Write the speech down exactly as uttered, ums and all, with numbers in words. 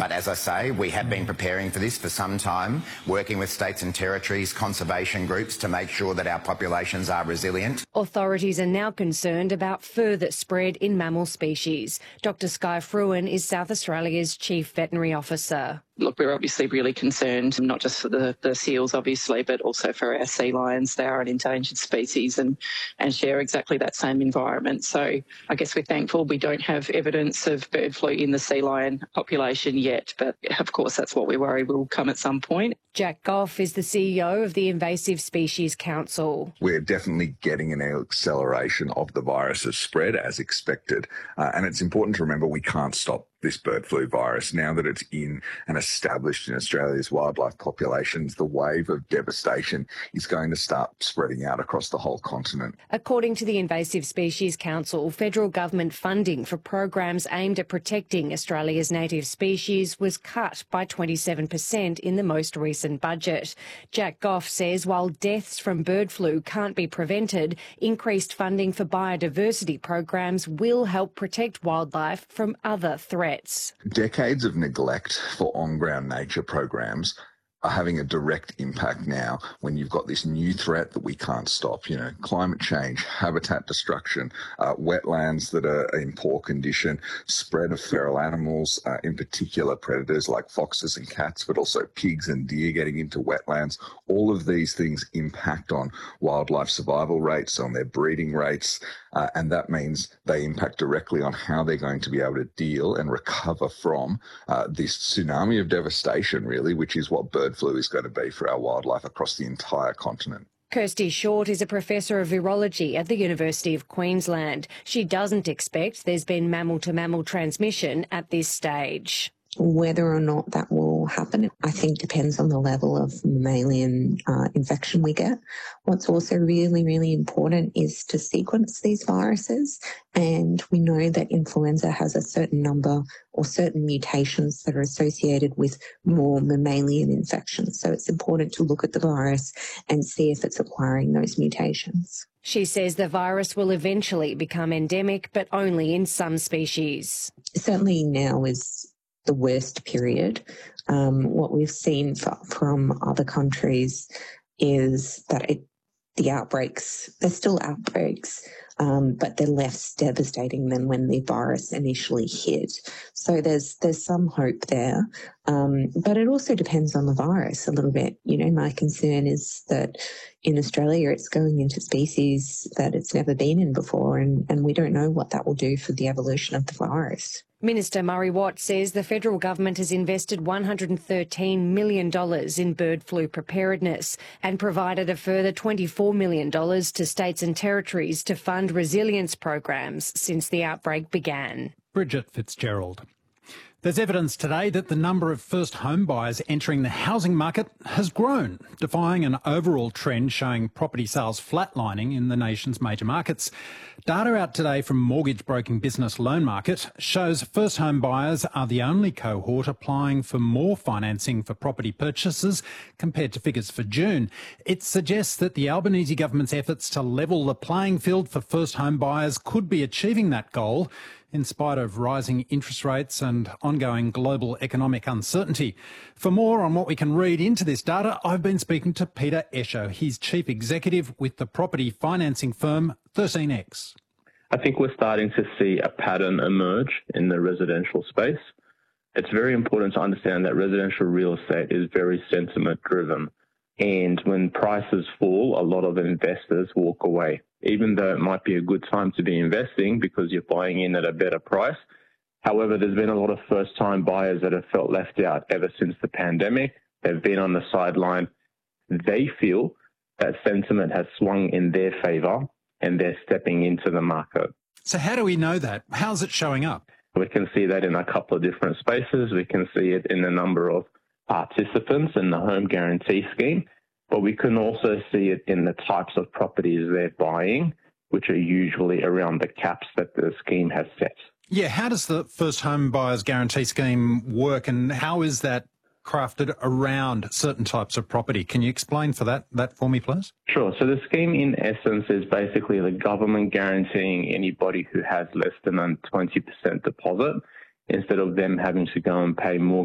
But as I say, we have been preparing for this for some time, working with states and territories, conservation groups to make sure that our populations are resilient. Authorities are now concerned about further spread in mammal species. Doctor Skye Fruin is South Australia's Chief Veterinary Officer. Look, we're obviously really concerned, not just for the, the seals, obviously, but also for our sea lions. They are an endangered species and, and share exactly that same environment. So I guess we're thankful we don't have evidence of bird flu in the sea lion population yet, but of course that's what we worry will come at some point. Jack Goff is the C E O of the Invasive Species Council. We're definitely getting an acceleration of the virus's spread as expected. Uh, and it's important to remember we can't stop this bird flu virus. Now that it's in and established in Australia's wildlife populations, the wave of devastation is going to start spreading out across the whole continent. According to the Invasive Species Council, federal government funding for programs aimed at protecting Australia's native species was cut by twenty-seven percent in the most recent budget. Jack Goff says while deaths from bird flu can't be prevented, increased funding for biodiversity programs will help protect wildlife from other threats. Decades of neglect for on-ground nature programs are having a direct impact now when you've got this new threat that we can't stop. You know, climate change, habitat destruction, uh, wetlands that are in poor condition, spread of feral animals, uh, in particular predators like foxes and cats, but also pigs and deer getting into wetlands. All of these things impact on wildlife survival rates, on their breeding rates, uh, and that means they impact directly on how they're going to be able to deal and recover from uh, this tsunami of devastation, really, which is what bird flu is going to be for our wildlife across the entire continent. Kirsty Short is a professor of virology at the University of Queensland. She doesn't expect there's been mammal-to-mammal transmission at this stage. Whether or not that will happen, I think depends on the level of mammalian uh, infection we get. What's also really, really important is to sequence these viruses. And we know that influenza has a certain number or certain mutations that are associated with more mammalian infections. So it's important to look at the virus and see if it's acquiring those mutations. She says the virus will eventually become endemic, but only in some species. Certainly now is the worst period. Um, what we've seen f- from other countries is that it, the outbreaks, they're still outbreaks, um, but they're less devastating than when the virus initially hit. So there's there's some hope there, um, but it also depends on the virus a little bit. You know, my concern is that in Australia it's going into species that it's never been in before, and, and we don't know what that will do for the evolution of the virus. Minister Murray Watt says the federal government has invested one hundred thirteen million dollars in bird flu preparedness and provided a further twenty-four million dollars to states and territories to fund resilience programs since the outbreak began. Bridget Fitzgerald. There's evidence today that the number of first home buyers entering the housing market has grown, defying an overall trend showing property sales flatlining in the nation's major markets. Data out today from mortgage broking business Loan Market shows first home buyers are the only cohort applying for more financing for property purchases compared to figures for June. It suggests that the Albanese government's efforts to level the playing field for first home buyers could be achieving that goal, in spite of rising interest rates and ongoing global economic uncertainty. For more on what we can read into this data, I've been speaking to Peter Esho. He's Chief Executive with the property financing firm thirteen X. I think we're starting to see a pattern emerge in the residential space. It's very important to understand that residential real estate is very sentiment driven. And when prices fall, a lot of investors walk away. Even though it might be a good time to be investing because you're buying in at a better price. However, there's been a lot of first-time buyers that have felt left out ever since the pandemic. They've been on the sideline. They feel that sentiment has swung in their favour and they're stepping into the market. So how do we know that? How's it showing up? We can see that in a couple of different spaces. We can see it in the number of participants in the home guarantee scheme. But we can also see it in the types of properties they're buying, which are usually around the caps that the scheme has set. Yeah, how does the First Home Buyers Guarantee Scheme work and how is that crafted around certain types of property? Can you explain for that, that for me, please? Sure. So the scheme, in essence, is basically the government guaranteeing anybody who has less than a twenty percent deposit, instead of them having to go and pay more